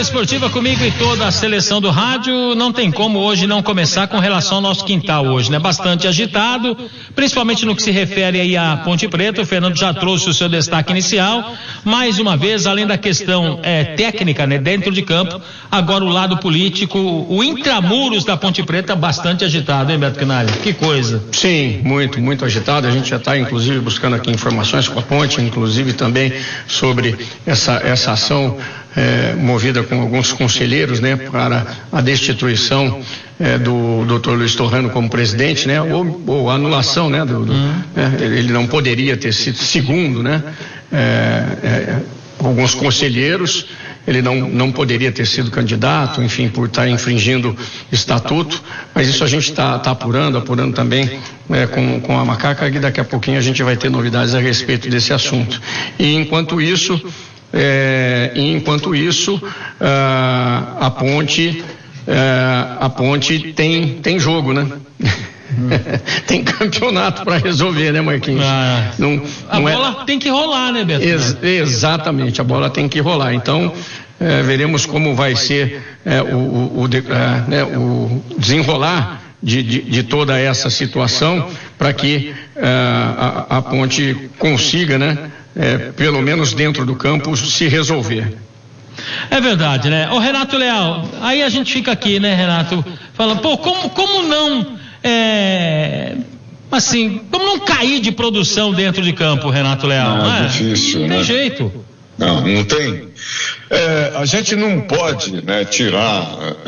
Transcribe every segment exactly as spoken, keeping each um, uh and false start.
Esportiva comigo e toda a seleção do rádio. Não tem como hoje não começar com relação ao nosso quintal hoje, né? Bastante agitado, principalmente no que se refere aí à Ponte Preta. O Fernando já trouxe o seu destaque inicial. Mais uma vez, além da questão é, técnica, né? Dentro de campo, agora o lado político, o intramuros da Ponte Preta bastante agitado, hein, Beto Quinalha? Que coisa. Sim, muito, muito agitado. A gente já está, inclusive, buscando aqui informações com a Ponte, inclusive também sobre essa, essa ação É, movida com alguns conselheiros, né, para a destituição é, do doutor Luiz Torrano como presidente, né, ou, ou a anulação, né, do, do, uhum. né, ele não poderia ter sido segundo, né, é, é, alguns conselheiros, ele não, não poderia ter sido candidato, enfim, por estar infringindo estatuto, mas isso a gente está tá apurando, apurando também é, com, com a Macaca, e daqui a pouquinho a gente vai ter novidades a respeito desse assunto. E enquanto isso, É, enquanto isso, ah, a ponte, ah, a ponte tem, tem jogo, né? Hum. Tem campeonato para resolver, né, Marquinhos? Ah, não, a não bola é... tem que rolar, né, Beto? Ex- exatamente, a bola tem que rolar. Então, é, veremos como vai ser é, o, o, o, de, é, né, o desenrolar de, de, de toda essa situação para que é, a, a ponte consiga, né? É, pelo menos dentro do campo, se resolver. É verdade, né? Ô Renato Leal, aí a gente fica aqui, né, Renato, falando, pô, como, como não, é, assim, como não cair de produção dentro de campo, Renato Leal? Não, é é difícil, não né? Tem jeito. Não, não tem. É, a gente não pode, né, tirar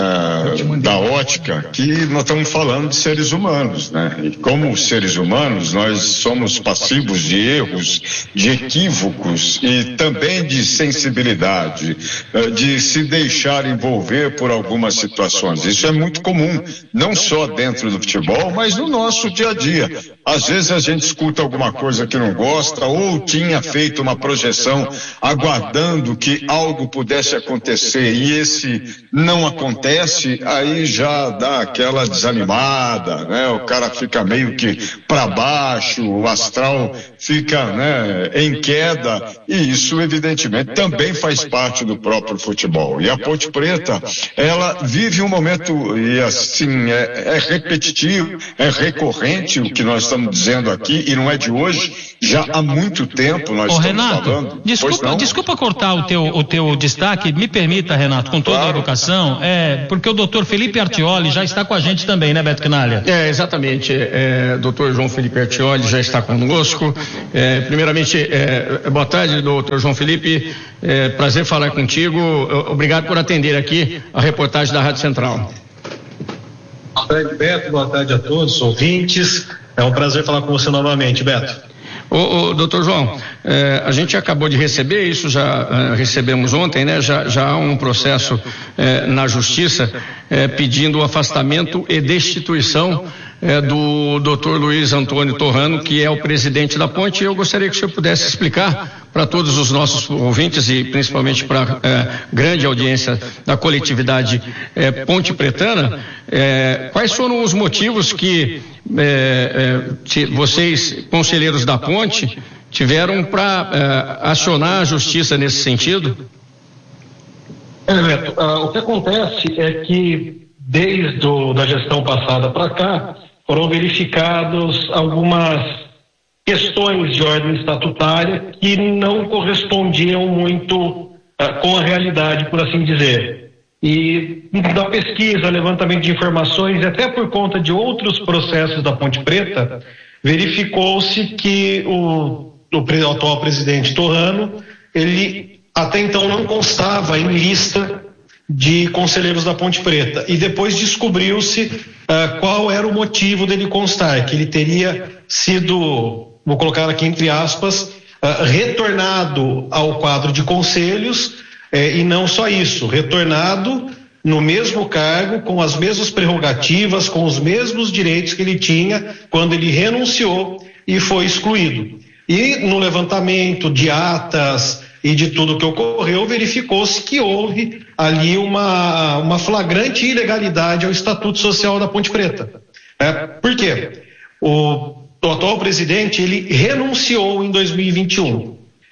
é, da ótica que nós estamos falando de seres humanos, né? E como seres humanos, nós somos passivos de erros, de equívocos e também de sensibilidade, de se deixar envolver por algumas situações. Isso é muito comum, não só dentro do futebol, mas no nosso dia a dia. Às vezes a gente escuta alguma coisa que não gosta ou tinha feito uma projeção aguardando que algo pudesse acontecer e esse não acontece, aí já dá aquela desanimada, né? O cara fica meio que para baixo, o astral fica, né, em queda, e isso evidentemente também faz parte do próprio futebol. E a Ponte Preta, ela vive um momento, e assim, é, é repetitivo, é recorrente o que nós estamos dizendo aqui, e não é de hoje, já há muito tempo nós Ô, estamos Renato, falando. Desculpa, desculpa cortar o teu, o teu destaque, me permita, Renato, com toda claro. a educação, é, porque o doutor Felipe Artioli já está com a gente também, né, Beto Quinalha? É, exatamente, é, doutor João Felipe Artioli já está conosco. É, primeiramente, é, boa tarde, doutor João Felipe, é, prazer falar contigo, obrigado por atender aqui a reportagem da Rádio Central. Boa tarde, Beto, boa tarde a todos os ouvintes, é um prazer falar com você novamente, Beto. Ô, ô, doutor João, eh, a gente acabou de receber, isso já eh, recebemos ontem, né? Já, já há um processo eh, na Justiça eh, pedindo o afastamento e destituição eh, do doutor Luiz Antônio Torrano, que é o presidente da Ponte. Eu gostaria que o senhor pudesse explicar para todos os nossos ouvintes e principalmente para a eh, grande audiência da coletividade eh, ponte pretana, eh, quais foram os motivos que eh, eh, vocês, conselheiros da Ponte, tiveram para eh, acionar a justiça nesse sentido? É, Beto, uh, o que acontece é que desde o, da gestão passada para cá foram verificados algumas questões de ordem estatutária que não correspondiam muito uh, com a realidade, por assim dizer. E da pesquisa, levantamento de informações, e até por conta de outros processos da Ponte Preta, verificou-se que o, o, o atual presidente Torrano, ele até então não constava em lista de conselheiros da Ponte Preta. E depois descobriu-se uh, qual era o motivo dele constar, que ele teria sido, vou colocar aqui entre aspas, uh, retornado ao quadro de conselhos, eh, e não só isso, retornado no mesmo cargo, com as mesmas prerrogativas, com os mesmos direitos que ele tinha quando ele renunciou e foi excluído. E no levantamento de atas e de tudo que ocorreu, verificou-se que houve ali uma, uma flagrante ilegalidade ao Estatuto Social da Ponte Preta. É, por quê? O, o atual presidente, ele renunciou em dois mil e vinte e um.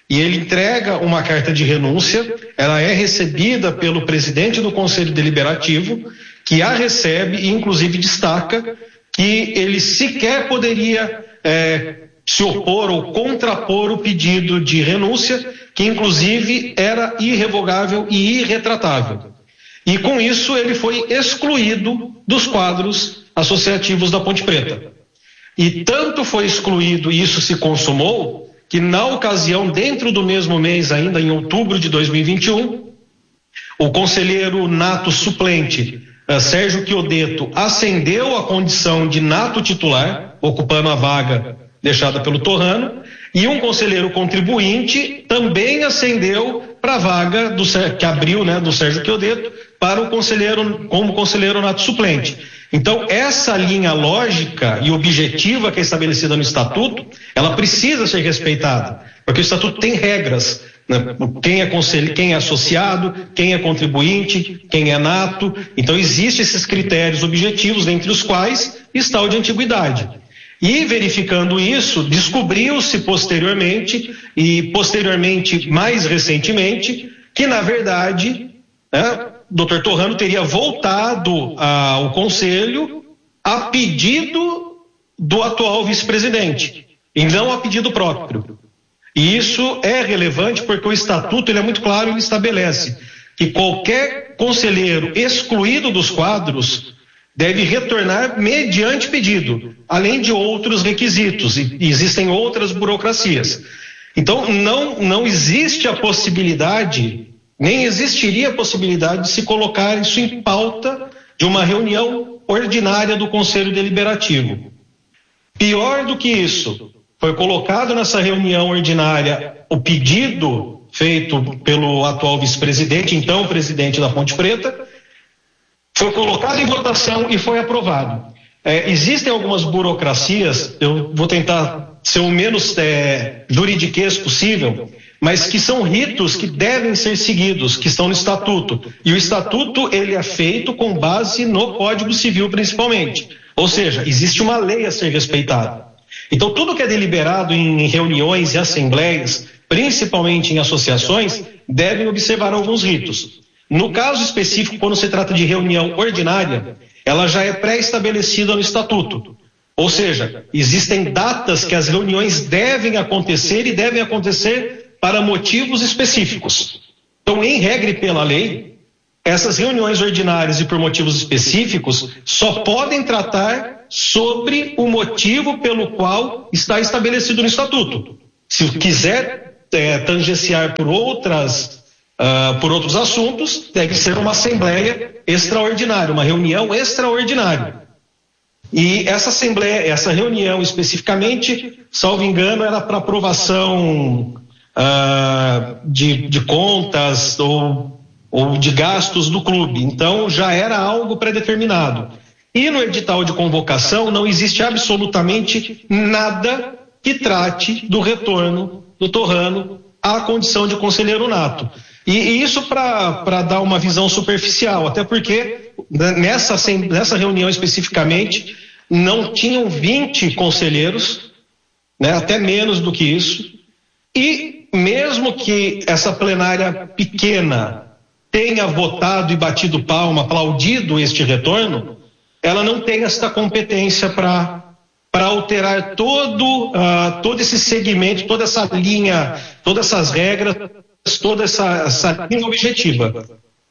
e ele entrega uma carta de renúncia. Ela é recebida pelo presidente do Conselho Deliberativo, que a recebe e inclusive destaca que ele sequer poderia é, se opor ou contrapor o pedido de renúncia, que inclusive era irrevogável e irretratável. E com isso ele foi excluído dos quadros associativos da Ponte Preta. E tanto foi excluído e isso se consumou, que na ocasião, dentro do mesmo mês, ainda em outubro de dois mil e vinte e um, o conselheiro nato suplente, uh, Sérgio Chiodeto, ascendeu à condição de nato titular, ocupando a vaga deixada pelo Torrano, e um conselheiro contribuinte também ascendeu para a vaga do, que abriu, né, do Sérgio Chiodeto para o conselheiro, como conselheiro nato suplente. Então, essa linha lógica e objetiva que é estabelecida no Estatuto, ela precisa ser respeitada, porque o Estatuto tem regras, né? Quem é conselho, quem é associado, quem é contribuinte, quem é nato. Então, existem esses critérios objetivos, dentre os quais está o de antiguidade. E, verificando isso, descobriu-se posteriormente, e posteriormente, mais recentemente, que, na verdade, né, doutor Torrano teria voltado ao Conselho a pedido do atual vice-presidente, e não a pedido próprio. E isso é relevante porque o Estatuto ele é muito claro, ele estabelece que qualquer conselheiro excluído dos quadros deve retornar mediante pedido, além de outros requisitos, e existem outras burocracias. Então, não, não existe a possibilidade, nem existiria a possibilidade de se colocar isso em pauta de uma reunião ordinária do Conselho Deliberativo. Pior do que isso, foi colocado nessa reunião ordinária o pedido feito pelo atual vice-presidente, então presidente da Ponte Preta, foi colocado em votação e foi aprovado. É, existem algumas burocracias, eu vou tentar ser o menos é, juridiquês possível, mas que são ritos que devem ser seguidos, que estão no Estatuto. E o Estatuto ele é feito com base no Código Civil principalmente. Ou seja, existe uma lei a ser respeitada. Então tudo que é deliberado em reuniões e assembleias, principalmente em associações, devem observar alguns ritos. No caso específico, quando se trata de reunião ordinária, ela já é pré-estabelecida no Estatuto. Ou seja, existem datas que as reuniões devem acontecer e devem acontecer para motivos específicos. Então, em regra e pela lei, essas reuniões ordinárias e por motivos específicos só podem tratar sobre o motivo pelo qual está estabelecido no Estatuto. Se quiser é, tangenciar por outras... Uh, por outros assuntos, deve ser uma assembleia extraordinária, uma reunião extraordinária. E essa assembleia, essa reunião especificamente, salvo engano, era para aprovação uh, de, de contas ou, ou de gastos do clube. Então já era algo pré-determinado. E no edital de convocação não existe absolutamente nada que trate do retorno do Torrano à condição de conselheiro nato. E, e isso para dar uma visão superficial, até porque nessa, nessa reunião especificamente não tinham vinte conselheiros, né, até menos do que isso, e mesmo que essa plenária pequena tenha votado e batido palma, aplaudido este retorno, ela não tem esta competência para para alterar todo, uh, todo esse segmento, toda essa linha, todas essas regras, toda essa, essa linha objetiva.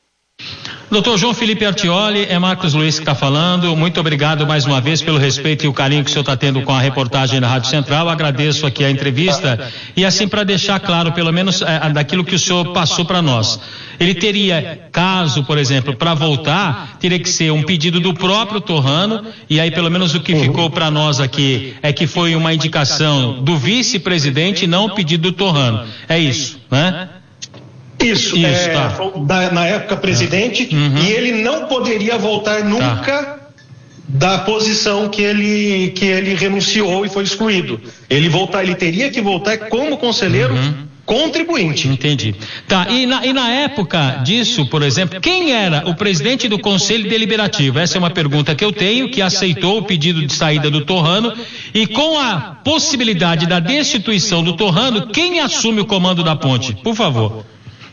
Doutor João Felipe Artioli, é Marcos Luiz que está falando. Muito obrigado mais uma vez pelo respeito e o carinho que o senhor está tendo com a reportagem da Rádio Central. Agradeço aqui a entrevista e assim para deixar claro, pelo menos é, daquilo que o senhor passou para nós. Ele teria, caso, por exemplo, para voltar, teria que ser um pedido do próprio Torrano, e aí pelo menos o que ficou para nós aqui é que foi uma indicação do vice-presidente e não o pedido do Torrano. É isso, né? Isso, Isso é, tá. da, na época presidente, uhum. E ele não poderia voltar nunca tá. da posição que ele, que ele renunciou e foi excluído. Ele, voltar, ele teria que voltar como conselheiro uhum. contribuinte. Entendi. Tá, e na, e na época disso, por exemplo, quem era o presidente do Conselho Deliberativo? Essa é uma pergunta que eu tenho, que aceitou o pedido de saída do Torrano, e com a possibilidade da destituição do Torrano, quem assume o comando da ponte? Por favor.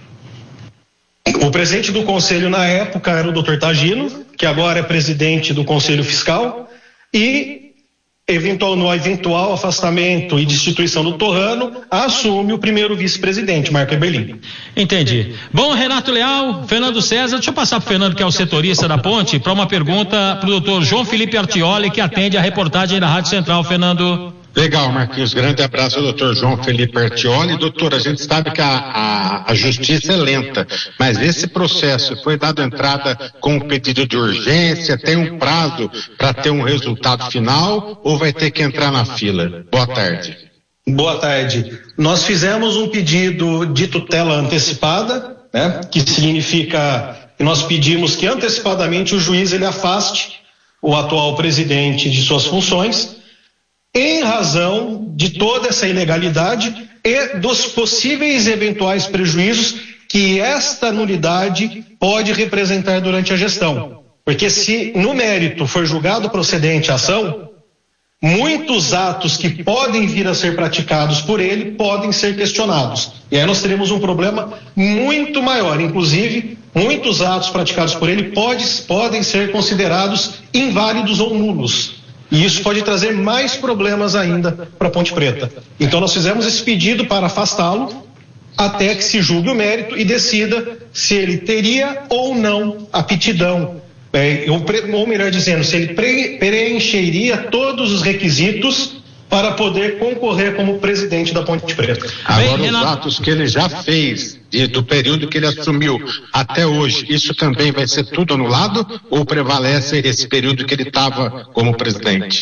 O presidente do Conselho na época era o doutor Tagino, que agora é presidente do Conselho Fiscal, e Eventual, no eventual afastamento e destituição do Torrano, assume o primeiro vice-presidente, Marco Eberlin. Entendi. Bom, Renato Leal, Fernando César, deixa eu passar para o Fernando, que é o setorista da ponte, para uma pergunta para o doutor João Felipe Artioli, que atende a reportagem da Rádio Central. Fernando. Legal, Marquinhos. Grande abraço ao doutor João Felipe Artioli. Doutor, a gente sabe que a, a, a justiça é lenta, mas esse processo foi dado entrada com um pedido de urgência, tem um prazo para ter um resultado final ou vai ter que entrar na fila? Boa tarde. Boa tarde. Nós fizemos um pedido de tutela antecipada, né, que significa que nós pedimos que antecipadamente o juiz ele afaste o atual presidente de suas funções, em razão de toda essa ilegalidade e dos possíveis eventuais prejuízos que esta nulidade pode representar durante a gestão. Porque se no mérito for julgado procedente a ação, muitos atos que podem vir a ser praticados por ele podem ser questionados. E aí nós teremos um problema muito maior. Inclusive, muitos atos praticados por ele pode, podem ser considerados inválidos ou nulos. E isso pode trazer mais problemas ainda para Ponte Preta. Então nós fizemos esse pedido para afastá-lo até que se julgue o mérito e decida se ele teria ou não aptidão, é, ou, ou melhor dizendo, se ele pre, preencheria todos os requisitos para poder concorrer como presidente da Ponte Preta. Agora, Bem, os atos que ele já fez de, do período que ele assumiu até hoje, isso também vai ser tudo anulado ou prevalece esse período que ele estava como presidente?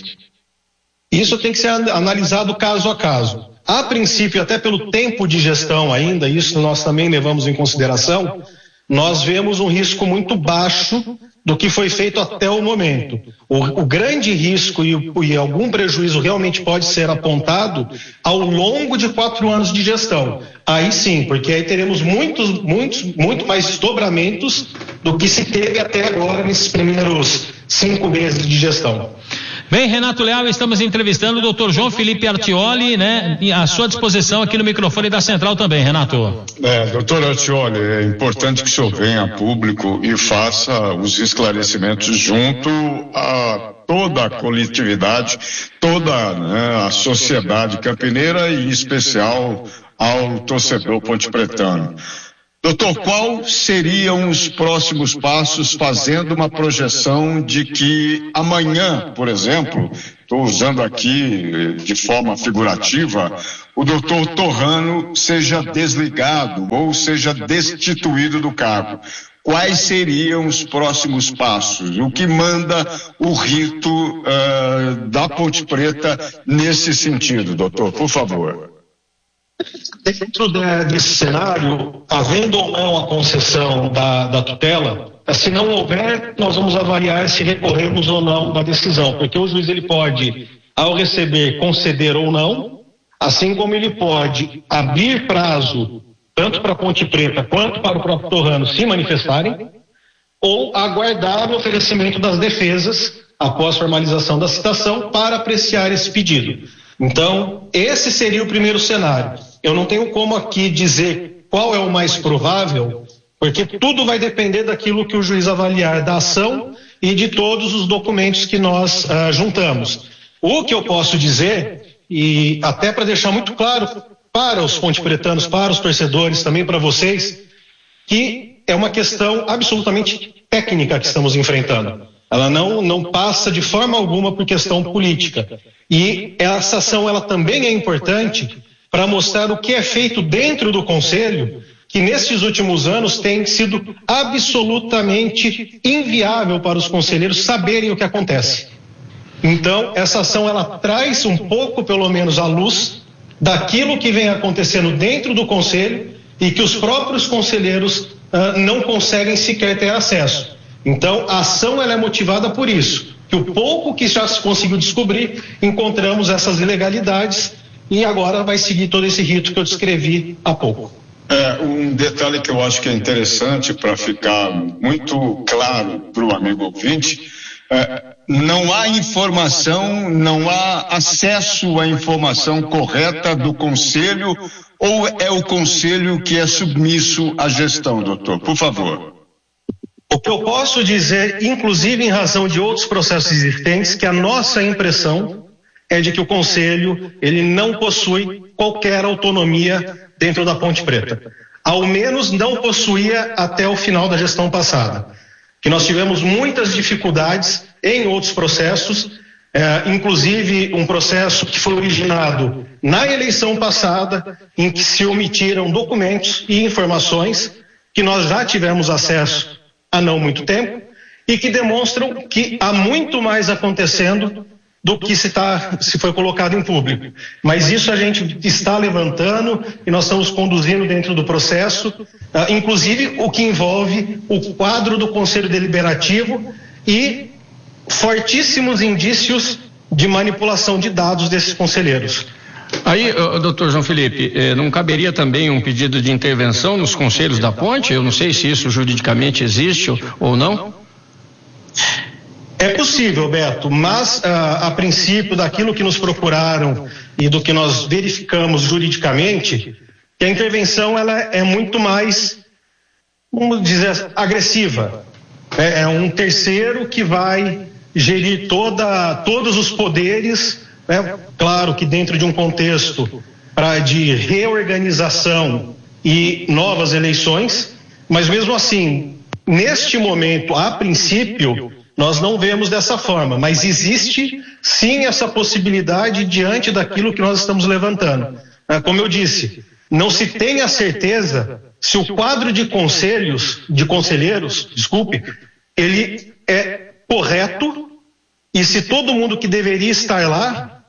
Isso tem que ser analisado caso a caso. A princípio, até pelo tempo de gestão ainda, isso nós também levamos em consideração, nós vemos um risco muito baixo do que foi feito até o momento. O, o grande risco e, e algum prejuízo realmente pode ser apontado ao longo de quatro anos de gestão. Aí sim, porque aí teremos muitos, muitos, muito mais desdobramentos do que se teve até agora nesses primeiros cinco meses de gestão. Bem, Renato Leal, estamos entrevistando o doutor João Felipe Artioli, né? À sua disposição aqui no microfone da Central também, Renato. É, doutor Artioli, é importante que o senhor venha a público e faça os esclarecimentos junto a toda a coletividade, toda, né, a sociedade campineira e em especial ao torcedor pontepretano. Doutor, quais seriam os próximos passos fazendo uma projeção de que amanhã, por exemplo, estou usando aqui de forma figurativa, o doutor Torrano seja desligado ou seja destituído do cargo? Quais seriam os próximos passos? O que manda o rito uh, da Ponte Preta nesse sentido, doutor? Por favor. Dentro de, desse cenário, havendo ou não a concessão da, da tutela, se não houver, nós vamos avaliar se recorremos ou não da decisão, porque o juiz ele pode, ao receber, conceder ou não, assim como ele pode abrir prazo tanto para a Ponte Preta quanto para o próprio Torrano se manifestarem, ou aguardar o oferecimento das defesas após formalização da citação para apreciar esse pedido. Então, esse seria o primeiro cenário. Eu não tenho como aqui dizer qual é o mais provável, porque tudo vai depender daquilo que o juiz avaliar da ação e de todos os documentos que nós uh, juntamos. O que eu posso dizer, e até para deixar muito claro para os pontepretanos, para os torcedores, também para vocês, que é uma questão absolutamente técnica que estamos enfrentando. Ela não, não passa de forma alguma por questão política. E essa ação ela também é importante para mostrar o que é feito dentro do Conselho, que nesses últimos anos tem sido absolutamente inviável para os conselheiros saberem o que acontece. Então, essa ação ela traz um pouco, pelo menos, à luz daquilo que vem acontecendo dentro do Conselho e que os próprios conselheiros uh, não conseguem sequer ter acesso. Então, a ação ela é motivada por isso, que o pouco que já se conseguiu descobrir, encontramos essas ilegalidades e agora vai seguir todo esse rito que eu descrevi há pouco. É, um detalhe que eu acho que é interessante para ficar muito claro para o amigo ouvinte, é, não há informação, não há acesso à informação correta do Conselho, ou é o Conselho que é submisso à gestão, doutor? Por favor. O que eu posso dizer, inclusive em razão de outros processos existentes, que a nossa impressão é de que o Conselho ele não possui qualquer autonomia dentro da Ponte Preta. Ao menos não possuía até o final da gestão passada. Que nós tivemos muitas dificuldades em outros processos, eh, inclusive um processo que foi originado na eleição passada, em que se omitiram documentos e informações que nós já tivemos acesso há não muito tempo e que demonstram que há muito mais acontecendo do que se, tá, se foi colocado em público. Mas isso a gente está levantando e nós estamos conduzindo dentro do processo, uh, inclusive o que envolve o quadro do Conselho Deliberativo e fortíssimos indícios de manipulação de dados desses conselheiros. Aí, doutor João Felipe, eh, não caberia também um pedido de intervenção nos conselhos da Ponte? Eu não sei se isso juridicamente existe ou, ou não. É possível, Beto, mas ah, a princípio daquilo que nos procuraram e do que nós verificamos juridicamente, que a intervenção ela é muito mais, vamos dizer, agressiva. É, é um terceiro que vai gerir toda, todos os poderes, né? Claro que dentro de um contexto pra, de reorganização e novas eleições, mas mesmo assim, neste momento, a princípio, nós não vemos dessa forma, mas existe sim essa possibilidade diante daquilo que nós estamos levantando. Como eu disse, não se tem a certeza se o quadro de conselhos, de conselheiros, desculpe, ele é correto e se todo mundo que deveria estar lá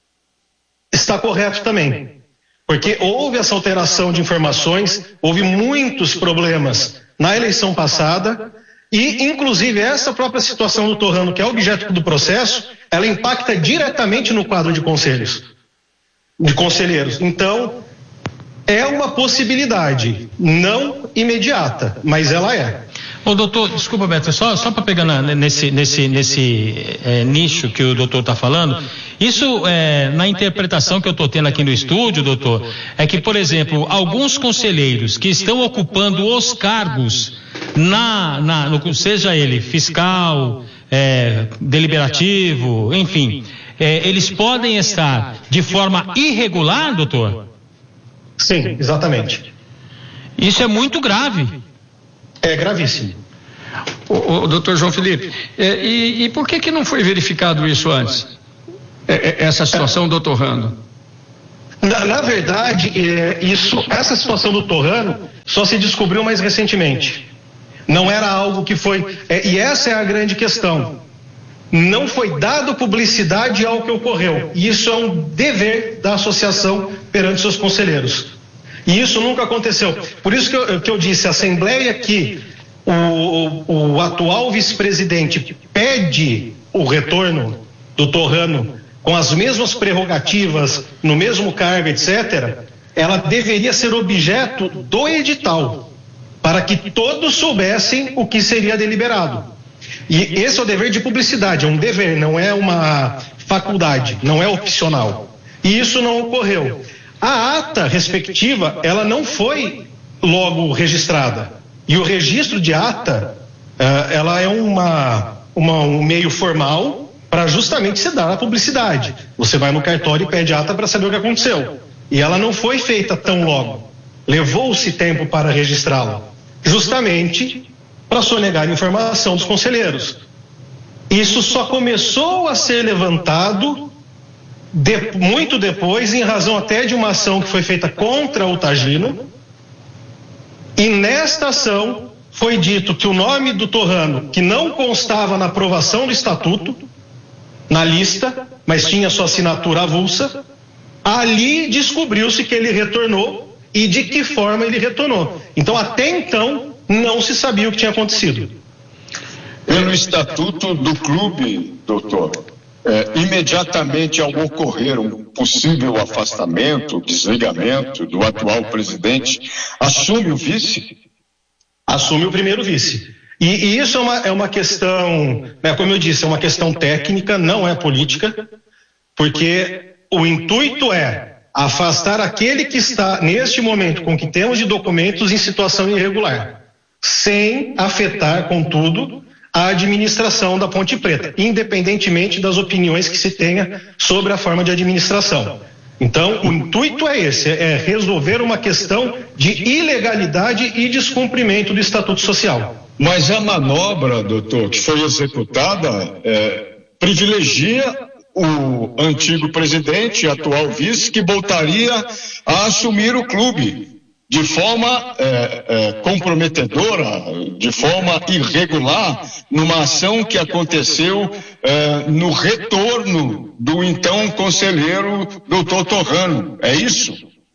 está correto também. Porque houve essa alteração de informações, houve muitos problemas na eleição passada. E, inclusive, essa própria situação do Torrano, que é objeto do processo, ela impacta diretamente no quadro de conselhos, de conselheiros. Então, é uma possibilidade, não imediata, mas ela é. Ô, doutor, desculpa, Beto, só, só para pegar na, nesse, nesse, nesse é, nicho que o doutor está falando, isso é, na interpretação que eu estou tendo aqui no estúdio, doutor, é que, por exemplo, alguns conselheiros que estão ocupando os cargos, na, na, no, seja ele fiscal, é, deliberativo, enfim, é, eles podem estar de forma irregular, doutor? Sim, exatamente. Isso é muito grave. É gravíssimo. O, o doutor João Felipe, é, e, e por que que não foi verificado isso antes? É, é, essa situação do Torrano? Na, na verdade, é, isso, essa situação do Torrano só se descobriu mais recentemente. Não era algo que foi... É, e essa é a grande questão. Não foi dado publicidade ao que ocorreu. E isso é um dever da associação perante seus conselheiros. E isso nunca aconteceu. Por isso que eu, que eu disse, a Assembleia que o, o, o atual vice-presidente pede o retorno do Torrano com as mesmas prerrogativas, no mesmo cargo, etcétera, ela deveria ser objeto do edital, para que todos soubessem o que seria deliberado. E esse é o dever de publicidade, é um dever, não é uma faculdade, não é opcional. E isso não ocorreu. A ata respectiva, ela não foi logo registrada. E o registro de ata, uh, ela é uma, uma, um meio formal para justamente se dar a publicidade. Você vai no cartório e pede ata para saber o que aconteceu. E ela não foi feita tão logo. Levou-se tempo para registrá-la. Justamente para sonegar a informação dos conselheiros. Isso só começou a ser levantado de, muito depois, em razão até de uma ação que foi feita contra o Tagino, e nesta ação foi dito que o nome do Torrano, que não constava na aprovação do estatuto, na lista, mas tinha sua assinatura avulsa, ali descobriu-se que ele retornou e de que forma ele retornou. Então, até então, não se sabia o que tinha acontecido. Pelo estatuto do clube, doutor, é, imediatamente ao ocorrer um possível afastamento, desligamento do atual presidente, assume o vice? Assume o primeiro vice. E, e isso é uma, é uma questão, né, como eu disse, é uma questão técnica, não é política, porque o intuito é afastar aquele que está, neste momento, com que temos de documentos em situação irregular, sem afetar, contudo, a administração da Ponte Preta, independentemente das opiniões que se tenha sobre a forma de administração. Então, o intuito é esse, é resolver uma questão de ilegalidade e descumprimento do Estatuto Social. Mas a manobra, doutor, que foi executada, é, privilegia o antigo presidente, atual vice, que voltaria a assumir o clube de forma é, é, comprometedora, de forma irregular, numa ação que aconteceu é, no retorno do então conselheiro doutor Torrano. É isso?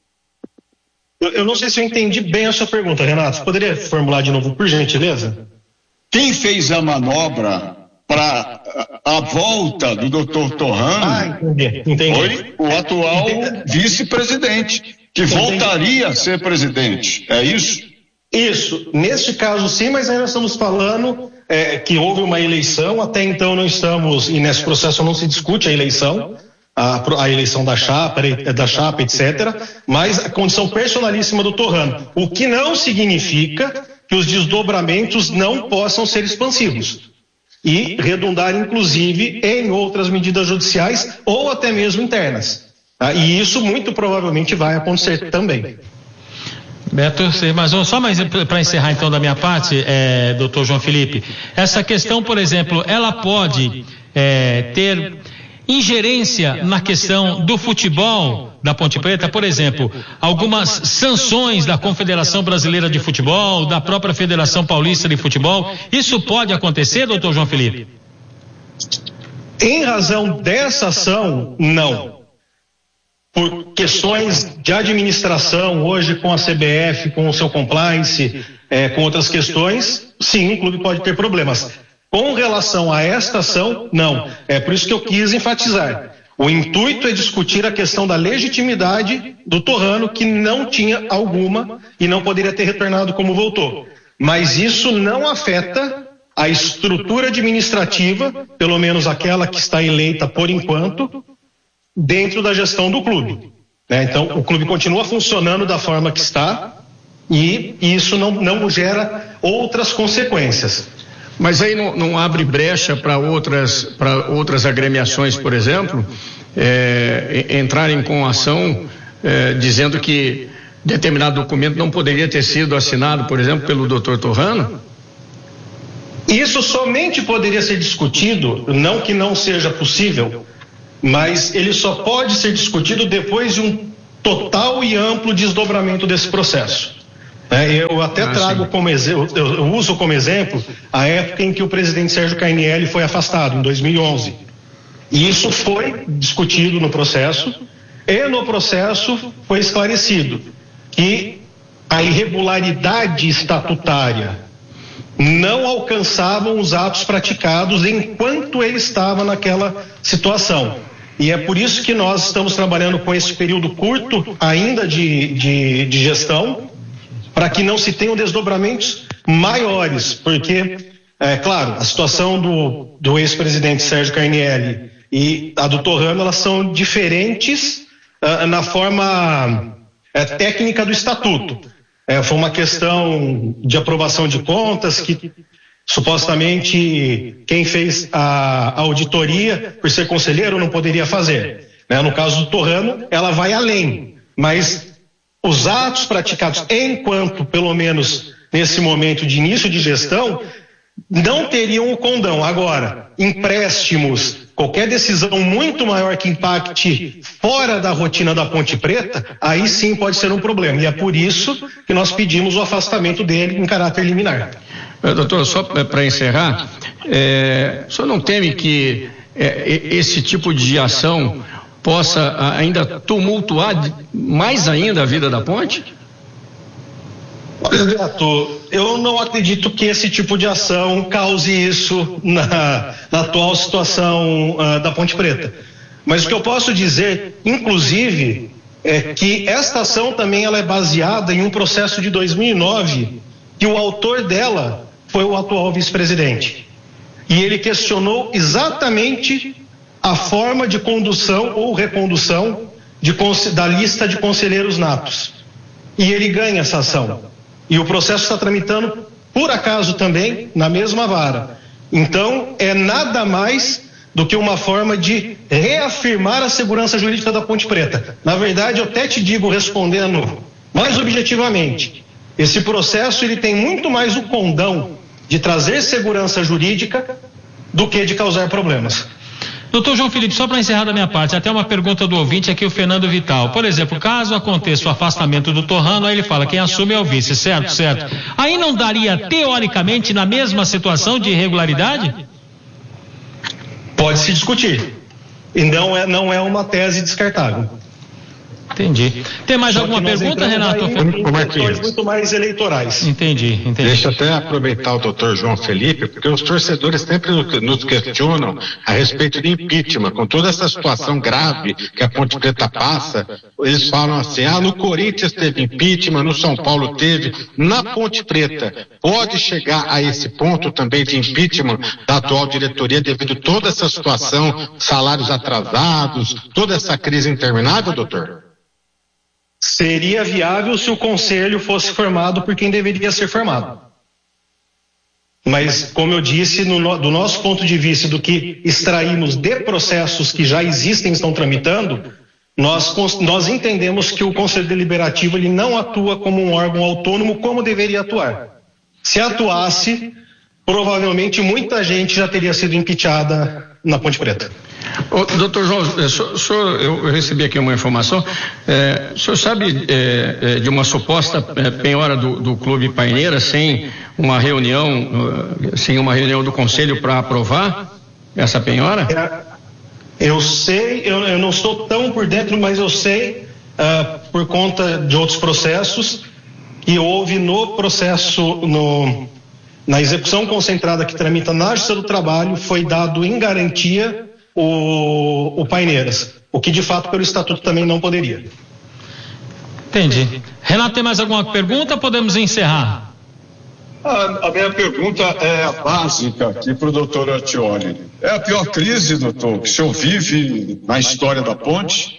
Eu, eu não sei se eu entendi bem a sua pergunta, Renato. Você poderia formular de novo, por gentileza? Quem fez a manobra para a volta do doutor Torrano ah, entendi, entendi. foi o atual vice-presidente, que voltaria a ser presidente. É isso? Isso. Neste caso, sim, mas ainda estamos falando é, que houve uma eleição. Até então não estamos, e nesse processo não se discute a eleição, a, a eleição da chapa, da chapa, etcétera, mas a condição personalíssima do Torrano. O que não significa que os desdobramentos não possam ser expansivos e redundar, inclusive, em outras medidas judiciais ou até mesmo internas. Ah, e isso muito provavelmente vai acontecer também. Beto, mas só mais para encerrar então da minha parte, é, doutor João Felipe, essa questão, por exemplo, ela pode é, ter ingerência na questão do futebol da Ponte Preta, por exemplo, algumas sanções da Confederação Brasileira de Futebol, da própria Federação Paulista de Futebol, isso pode acontecer, doutor João Felipe? Em razão dessa ação, não. Por questões de administração, hoje com a C B F, com o seu compliance, é, com outras questões, sim, o clube pode ter problemas. Com relação a esta ação, não. É por isso que eu quis enfatizar. O intuito é discutir a questão da legitimidade do Torrano, que não tinha alguma e não poderia ter retornado como voltou. Mas isso não afeta a estrutura administrativa, pelo menos aquela que está eleita por enquanto, dentro da gestão do clube. Né? Então, o clube continua funcionando da forma que está e isso não, não gera outras consequências. Mas aí não, não abre brecha para outras, para outras agremiações, por exemplo, é, entrarem com ação é, dizendo que determinado documento não poderia ter sido assinado, por exemplo, pelo doutor Torrano? Isso somente poderia ser discutido, não que não seja possível, mas ele só pode ser discutido depois de um total e amplo desdobramento desse processo. Eu até ah, trago sim. como exemplo, eu uso como exemplo a época em que o presidente Sérgio Carnielli foi afastado, em dois mil e onze. E isso foi discutido no processo, e no processo foi esclarecido que a irregularidade estatutária não alcançavam os atos praticados enquanto ele estava naquela situação. E é por isso que nós estamos trabalhando com esse período curto ainda de, de, de gestão, para que não se tenham desdobramentos maiores, porque, é claro, a situação do, do ex-presidente Sérgio Carnielli e a do Torrano, elas são diferentes uh, na forma uh, técnica do estatuto. É, foi uma questão de aprovação de contas que supostamente quem fez a, a auditoria, por ser conselheiro, não poderia fazer. Né? No caso do Torrano, ela vai além, mas os atos praticados enquanto, pelo menos nesse momento de início de gestão, não teriam o condão. Agora, empréstimos, qualquer decisão muito maior que impacte fora da rotina da Ponte Preta, aí sim pode ser um problema. E é por isso que nós pedimos o afastamento dele em caráter liminar. Doutor, só para encerrar, é, o senhor não teme que é, esse tipo de ação possa ainda tumultuar mais ainda a vida da ponte? Beto, eu não acredito que esse tipo de ação cause isso na, na atual situação uh, da Ponte Preta. Mas o que eu posso dizer, inclusive, é que esta ação também ela é baseada em um processo de dois mil e nove, que o autor dela foi o atual vice-presidente. E ele questionou exatamente a forma de condução ou recondução de, da lista de conselheiros natos. E ele ganha essa ação. E o processo está tramitando, por acaso também, na mesma vara. Então, é nada mais do que uma forma de reafirmar a segurança jurídica da Ponte Preta. Na verdade, eu até te digo, respondendo mais objetivamente, esse processo ele tem muito mais o condão de trazer segurança jurídica do que de causar problemas. Doutor João Felipe, só para encerrar da minha parte, até uma pergunta do ouvinte aqui, o Fernando Vital. Por exemplo, caso aconteça o afastamento do Torrano, aí ele fala, quem assume é o vice, certo, certo. Aí não daria, teoricamente, na mesma situação de irregularidade? Pode se discutir. E não é, não é uma tese descartável. Entendi. Tem mais Só alguma pergunta, Renato? Como é que é? Muito mais eleitorais. Entendi, entendi. Deixa eu até aproveitar o doutor João Felipe, porque os torcedores sempre nos questionam a respeito de impeachment. Com toda essa situação grave que a Ponte Preta passa, eles falam assim, ah, no Corinthians teve impeachment, no São Paulo teve, na Ponte Preta pode chegar a esse ponto também de impeachment da atual diretoria devido a toda essa situação, salários atrasados, toda essa crise interminável, doutor? Seria viável se o conselho fosse formado por quem deveria ser formado. Mas, como eu disse, no, do nosso ponto de vista, do que extraímos de processos que já existem e estão tramitando, nós, nós entendemos que o Conselho Deliberativo ele não atua como um órgão autônomo como deveria atuar. Se atuasse, provavelmente muita gente já teria sido impeachada na Ponte Preta. Ô, doutor João, o senhor, eu recebi aqui uma informação, é, o senhor sabe é, é, de uma suposta é, penhora do, do Clube Paineira sem uma reunião, uh, sem uma reunião do Conselho para aprovar essa penhora? É, eu sei, eu, eu não estou tão por dentro, mas eu sei, uh, por conta de outros processos, que houve no processo, no, na execução concentrada que tramita na Justiça do Trabalho, foi dado em garantia O, o Paineiras, o que de fato pelo estatuto também não poderia. Entendi. Renato, tem mais alguma pergunta? Podemos encerrar. A, a minha pergunta é básica aqui para o doutor Artioli. É a pior crise, doutor, que o senhor vive na história da ponte?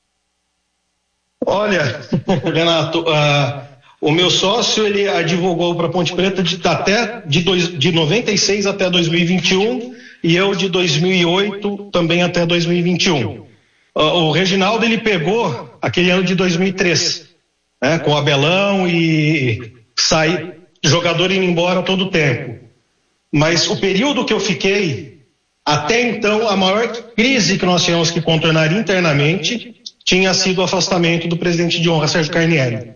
Olha, Renato, uh, o meu sócio ele advogou para a Ponte Preta de, até de, dois, de noventa e seis até dois mil e vinte e um. E eu de dois mil e oito também até dois mil e vinte e um. Uh, o Reginaldo ele pegou aquele ano de dois mil e três, né, com o Abelão e sair, jogador indo embora todo o tempo. Mas o período que eu fiquei, até então, a maior crise que nós tínhamos que contornar internamente tinha sido o afastamento do presidente de honra, Sérgio Carnielli.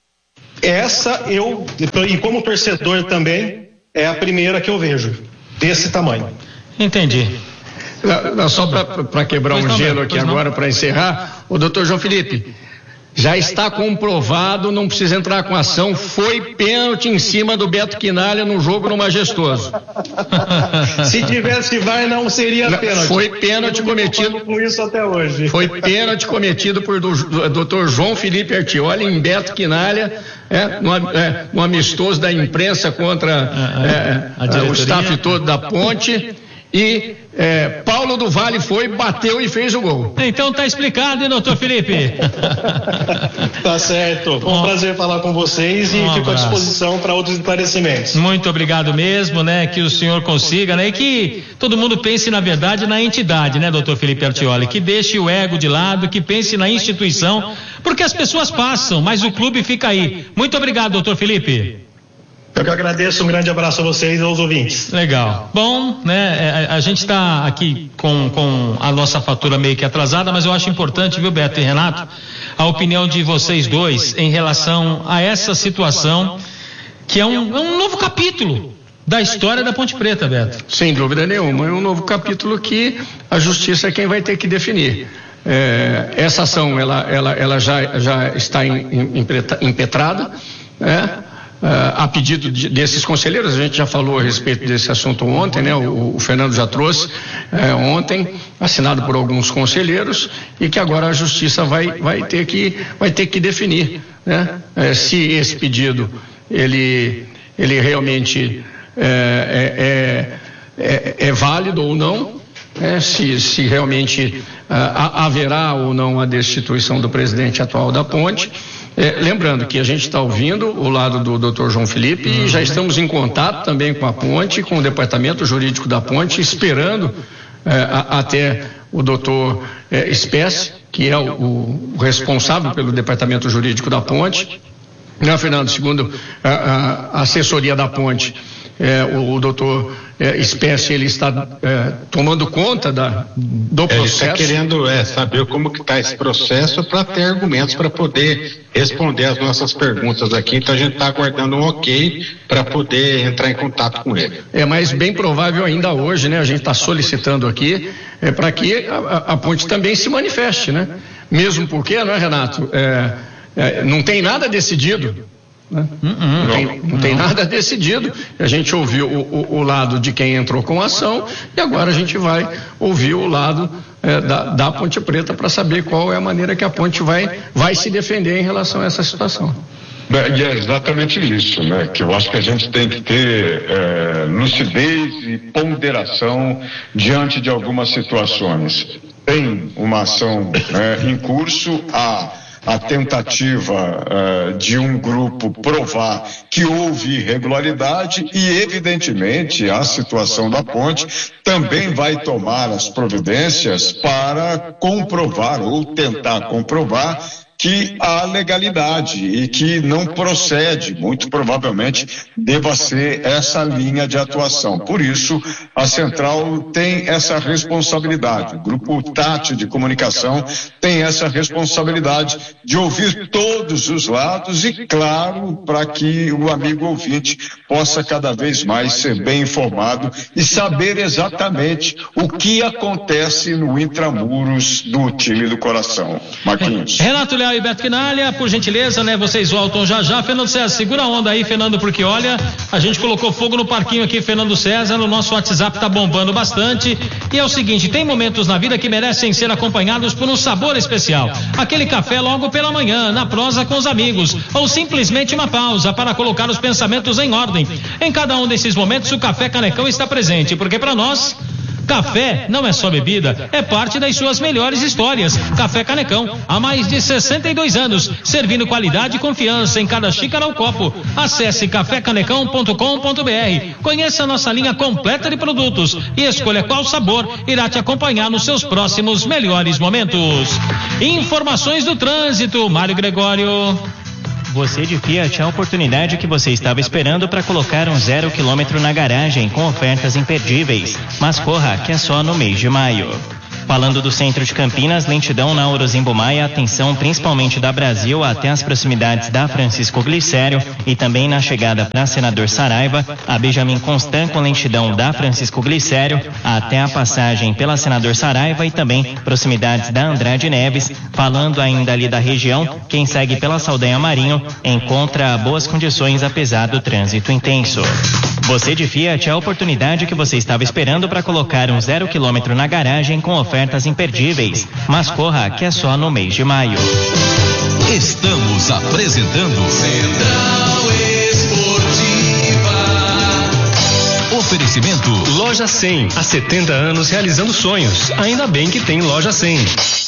Essa eu, e como torcedor também, é a primeira que eu vejo, desse tamanho. Entendi. Não, não, só para quebrar pois um não, gelo aqui agora, para encerrar, o doutor João Felipe, já está comprovado, não precisa entrar com ação, foi pênalti em cima do Beto Quinalha no jogo no Majestoso. Se tivesse V A R não seria pênalti. Foi pênalti cometido com isso até hoje. Foi pênalti cometido por do, do, doutor João Felipe Artioli em Beto Quinalha, é, no, é, no amistoso da imprensa contra a, a, é, a o staff todo da Ponte. E é, Paulo do Vale foi, bateu e fez o gol. Então tá explicado, hein, doutor Felipe? Tá certo. Foi um prazer falar com vocês e um fico à disposição para outros esclarecimentos. Muito obrigado mesmo, né? Que o senhor consiga, né? E que todo mundo pense, na verdade, na entidade, né, doutor Felipe Artioli? Que deixe o ego de lado, que pense na instituição, porque as pessoas passam, mas o clube fica aí. Muito obrigado, doutor Felipe. Eu que agradeço, um grande abraço a vocês e aos ouvintes. Legal. Bom, né, a, a gente está aqui com, com a nossa fatura meio que atrasada, mas eu acho importante, viu, Beto e Renato, a opinião de vocês dois em relação a essa situação, que é um, é um novo capítulo da história da Ponte Preta, Beto. Sem dúvida nenhuma, é um novo capítulo que a justiça é quem vai ter que definir. É, essa ação, ela, ela, ela já, já está em, em, impetrada, né? a pedido de, desses conselheiros. A gente já falou a respeito desse assunto ontem, né? O, o Fernando já trouxe é, ontem, assinado por alguns conselheiros, e que agora a Justiça vai, vai, ter, que, vai ter que definir, né? É, se esse pedido ele, ele realmente é, é, é, é válido ou não, né? se, se realmente uh, haverá ou não a destituição do presidente atual da Ponte. É, lembrando que a gente está ouvindo o lado do doutor João Felipe e já estamos em contato também com a Ponte, com o departamento jurídico da Ponte, esperando é, a, até o doutor é, Espécie, que é o, o responsável pelo departamento jurídico da Ponte. Né, Fernando, segundo a, a assessoria da Ponte, é, o, o doutor é, Espécie, ele está é, tomando conta da, do processo. Ele está querendo é, saber como que está esse processo para ter argumentos para poder responder as nossas perguntas aqui. Então a gente está aguardando um ok para poder entrar em contato com ele. É, mas bem provável ainda hoje, né? A gente está solicitando aqui é, para que a, a Ponte também se manifeste, né? Mesmo porque, não é, Renato? É, é, não tem nada decidido. Né? Não, não, tem, não tem nada decidido. A gente ouviu o, o, o lado de quem entrou com a ação e agora a gente vai ouvir o lado é, da, da Ponte Preta para saber qual é a maneira que a Ponte vai, vai se defender em relação a essa situação. E é exatamente isso, né? Que eu acho que a gente tem que ter é, lucidez e ponderação diante de algumas situações. Tem uma ação né, em curso, a a tentativa uh, de um grupo provar que houve irregularidade e, evidentemente, a situação da Ponte também vai tomar as providências para comprovar ou tentar comprovar que há legalidade e que não procede, muito provavelmente deva ser essa linha de atuação. Por isso, a Central tem essa responsabilidade, o Grupo Tati de Comunicação tem essa responsabilidade de ouvir todos os lados e, claro, para que o amigo ouvinte possa cada vez mais ser bem informado e saber exatamente o que acontece no intramuros do time do coração. Marquinhos. Renato Leal e Beto Quinalha, por gentileza, né? Vocês voltam já já. Fernando César, segura a onda aí, Fernando, porque olha, a gente colocou fogo no parquinho aqui, Fernando César, o nosso WhatsApp tá bombando bastante. E é o seguinte, tem momentos na vida que merecem ser acompanhados por um sabor especial. Aquele café logo pela manhã, na prosa com os amigos, ou simplesmente uma pausa para colocar os pensamentos em ordem. Em cada um desses momentos, o Café Canecão está presente, porque para nós, café não é só bebida, é parte das suas melhores histórias. Café Canecão, há mais de sessenta e dois anos, servindo qualidade e confiança em cada xícara ou copo. Acesse café canecão ponto com ponto br. Conheça a nossa linha completa de produtos e escolha qual sabor irá te acompanhar nos seus próximos melhores momentos. Informações do trânsito, Mário Gregório. Você de Fiat, a oportunidade que você estava esperando para colocar um zero quilômetro na garagem com ofertas imperdíveis. Mas corra, que é só no mês de maio. Falando do centro de Campinas, lentidão na Orozimbo Maia, atenção principalmente da Brasil até as proximidades da Francisco Glicério e também na chegada para Senador Saraiva, a Benjamin Constant com lentidão da Francisco Glicério até a passagem pela Senador Saraiva e também proximidades da Andrade Neves. Falando ainda ali da região, quem segue pela Saldanha Marinho encontra boas condições apesar do trânsito intenso. Você de Fiat, a oportunidade que você estava esperando para colocar um zero quilômetro na garagem com ofertas imperdíveis. Mas corra, que é só no mês de maio. Estamos apresentando Central Esportiva. Oferecimento Loja cem. Há setenta anos realizando sonhos. Ainda bem que tem Loja cem.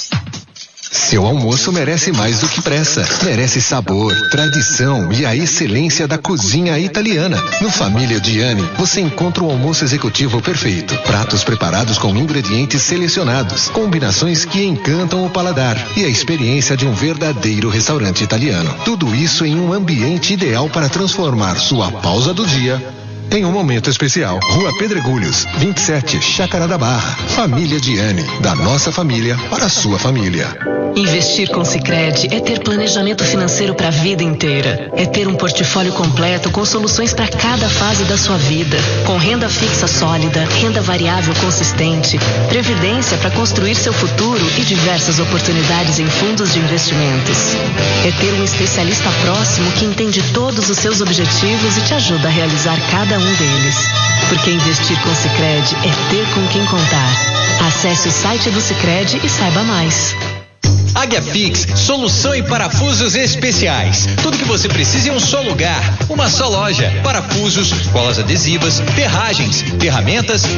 Seu almoço merece mais do que pressa. Merece sabor, tradição e a excelência da cozinha italiana. No Família Diani, você encontra o almoço executivo perfeito. Pratos preparados com ingredientes selecionados, combinações que encantam o paladar e a experiência de um verdadeiro restaurante italiano. Tudo isso em um ambiente ideal para transformar sua pausa do dia em um momento especial. Rua Pedregulhos, vinte e sete, Chácara da Barra. Família Diane, da nossa família para a sua família. Investir com Sicredi é ter planejamento financeiro para a vida inteira. É ter um portfólio completo com soluções para cada fase da sua vida. Com renda fixa sólida, renda variável consistente, previdência para construir seu futuro e diversas oportunidades em fundos de investimentos. É ter um especialista próximo que entende todos os seus objetivos e te ajuda a realizar cada um deles. Porque investir com Sicredi é ter com quem contar. Acesse o site do Sicredi e saiba mais. Águia Fix, solução em parafusos especiais. Tudo que você precisa em um só lugar, uma só loja. Parafusos, colas adesivas, ferragens, ferramentas